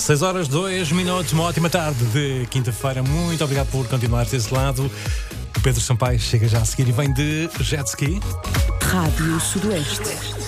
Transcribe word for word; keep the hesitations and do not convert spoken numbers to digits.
seis horas, dois minutos, uma ótima tarde de quinta-feira. Muito obrigado por continuar desse lado. O Pedro Sampaio chega já a seguir e vem de jet ski. Rádio Sudoeste.